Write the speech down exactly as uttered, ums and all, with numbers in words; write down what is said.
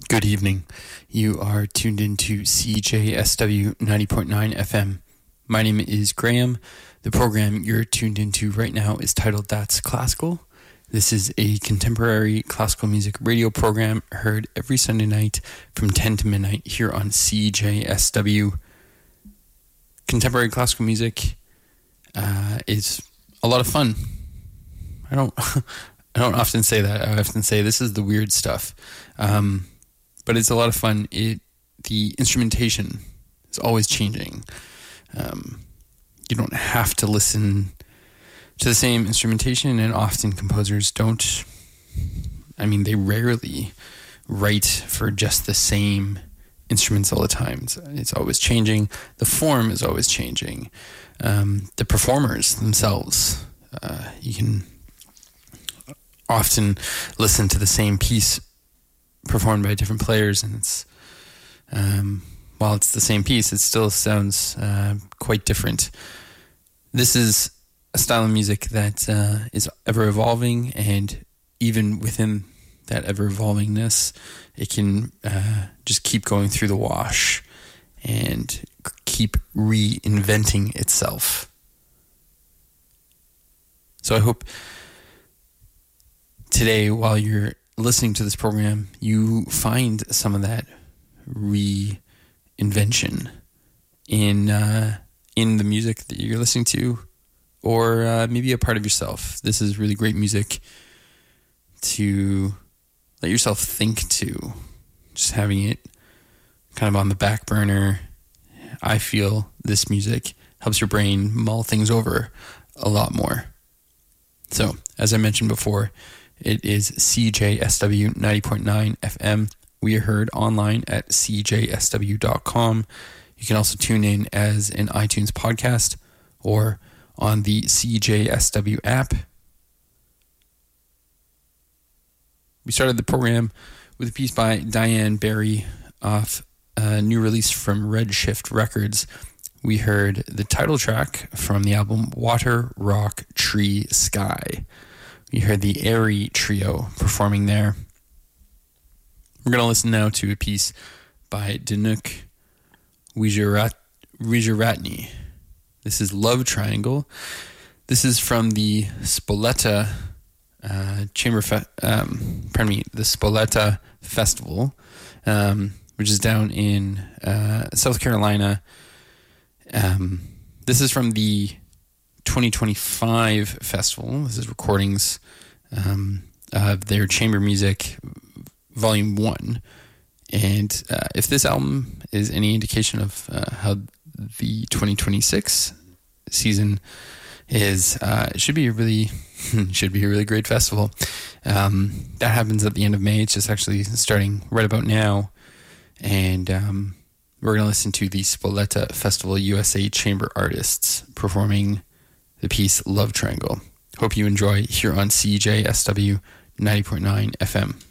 Good evening. You are tuned into C J S W ninety point nine F M. My name is Graham. The program you're tuned into right now is titled That's Classical. This is a contemporary classical music radio program heard every Sunday night from ten to midnight here on C J S W. Contemporary classical music uh, is a lot of fun. I don't I don't often say that. I often say this is the weird stuff. Um, but it's a lot of fun. It the instrumentation is always changing. Um, you don't have to listen to the same instrumentation, and often composers don't, I mean, they rarely write for just the same instruments all the time. It's, it's always changing. The form is always changing. Um, the performers themselves, uh, you can often listen to the same piece performed by different players, and it's um, while it's the same piece, it still sounds uh, quite different. This is a style of music that uh, is ever evolving, and even within that ever evolvingness, it can uh, just keep going through the wash and keep reinventing itself. So I hope today, while you're listening to this program, you find some of that reinvention in uh, in the music that you're listening to, or uh, maybe a part of yourself. This is really great music to let yourself think to. Just having it kind of on the back burner. I feel this music helps your brain mull things over a lot more. So, as I mentioned before, it is C J S W ninety point nine F M. We are heard online at C J S W dot com. You can also tune in as an iTunes podcast or on the C J S W app. We started the program with a piece by Diane Barry off a new release from Redshift Records. We heard the title track from the album Water, Rock, Tree, Sky. We heard the Airy Trio performing there. We're going to listen now to a piece by Danuk Wijeratny. This is Love Triangle. This is from the Spoletta uh, Chamber, Fe- um, pardon me, the Spoletta Festival, um, which is down in uh, South Carolina. Um, this is from the twenty twenty-five festival. This is recordings um, of their chamber music volume one. And uh, if this album is any indication of uh, how the twenty twenty-six season is, uh, it should be a really should be a really great festival. Um, that happens at the end of May. It's just actually starting right about now. And um, we're going to listen to the Spoletta Festival U S A Chamber Artists performing the piece Love Triangle. Hope you enjoy here on C J S W ninety point nine F M.